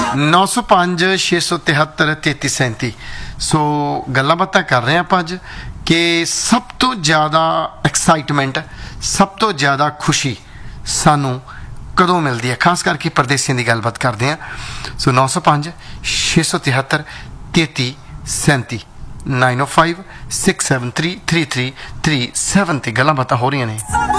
905 673 3337। ਸੋ ਗੱਲਾਂ ਬਾਤਾਂ ਕਰ ਰਹੇ ਹਾਂ ਆਪਾਂ ਅੱਜ ਕਿ ਸਭ ਤੋਂ ਜ਼ਿਆਦਾ ਐਕਸਾਈਟਮੈਂਟ, ਸਭ ਤੋਂ ਜ਼ਿਆਦਾ ਖੁਸ਼ੀ ਸਾਨੂੰ ਕਦੋਂ ਮਿਲਦੀ ਹੈ, ਖਾਸ ਕਰਕੇ ਪਰਦੇਸੀਆਂ ਦੀ ਗੱਲਬਾਤ ਕਰਦੇ ਹਾਂ। ਸੋ 905 673 3337 905 673 3337 ਤੇ ਗੱਲਾਂ ਬਾਤਾਂ ਹੋ ਰਹੀਆਂ ਨੇ।